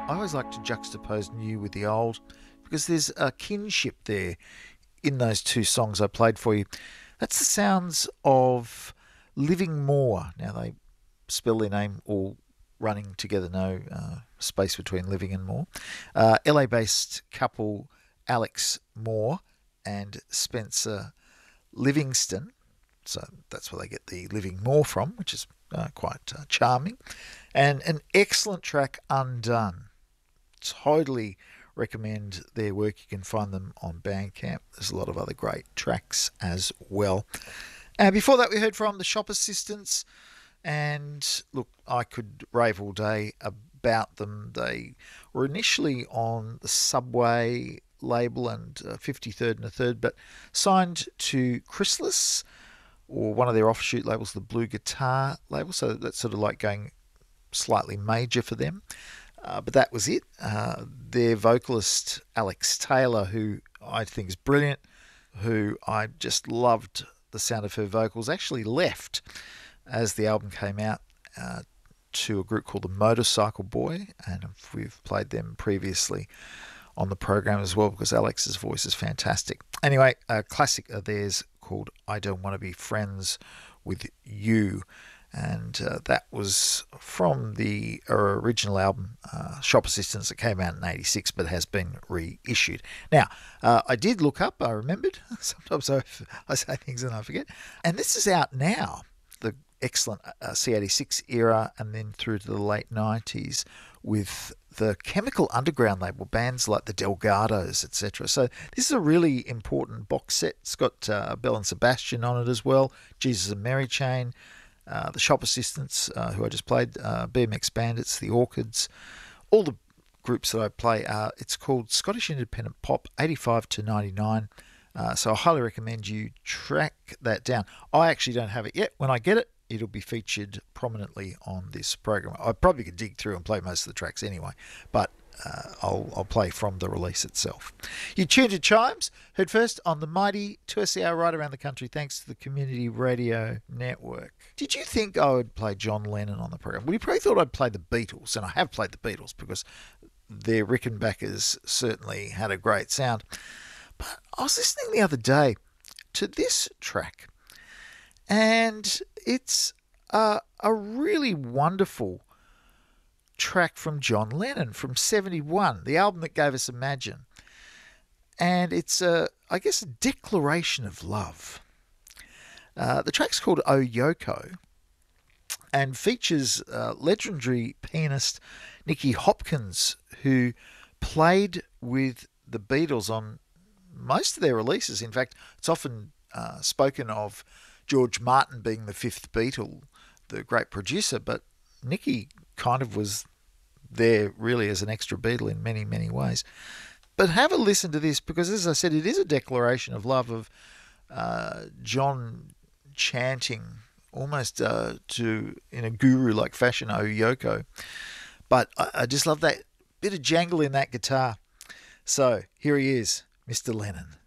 I always like to juxtapose new with the old because there's a kinship there in those two songs I played for you. That's the sounds of Living More. Now, they spell their name all running together, no space between living and more. LA based couple Alex Moore and Spencer Livingston. So that's where they get the Living More from, which is quite charming. And an excellent track, Undone. Totally recommend their work. You can find them on Bandcamp. There's a lot of other great tracks as well. And before that, we heard from the Shop Assistants. And look, I could rave all day about them. They were initially on the Subway label and 53rd and a Third, but signed to Chrysalis, or one of their offshoot labels, the Blue Guitar label. So that's sort of like going slightly major for them. But that was it. Their vocalist, Alex Taylor, who I think is brilliant, who I just loved the sound of her vocals, actually left as the album came out to a group called the Motorcycle Boy, and we've played them previously on the program as well because Alex's voice is fantastic. Anyway, a classic of theirs called I Don't Want to Be Friends with You, and that was from the original album Shop Assistants that came out in 86 but has been reissued. Now, I did look up, I remembered, sometimes I say things and I forget, and this is out now, the excellent C86 era, and then through to the late 90s with the Chemical Underground label, bands like the Delgados, etc. So this is a really important box set. It's got Belle and Sebastian on it as well, Jesus and Mary Chain, the Shop Assistants, who I just played, BMX Bandits, the Orchids, all the groups that I play. It's called Scottish Independent Pop 85 to 99. So I highly recommend you track that down. I actually don't have it yet. When I get it, it'll be featured prominently on this program. I probably could dig through and play most of the tracks anyway, but I'll play from the release itself. You tuned to Chimes, heard first on the mighty 2SER right around the country, thanks to the Community Radio Network. Did you think I would play John Lennon on the program? Well, you probably thought I'd play the Beatles, and I have played the Beatles because their Rickenbackers certainly had a great sound. But I was listening the other day to this track, and it's a really wonderful track from John Lennon from 71, the album that gave us Imagine. And it's, I guess, a declaration of love. The track's called Oh Yoko and features legendary pianist Nicky Hopkins, who played with the Beatles on most of their releases. In fact, it's often spoken of George Martin being the fifth Beatle, the great producer, but Nicky kind of was there really as an extra Beatle in many, many ways. But have a listen to this because, as I said, it is a declaration of love of John chanting almost in a guru-like fashion, Oh Yoko. But I just love that bit of jangle in that guitar. So here he is, Mr. Lennon.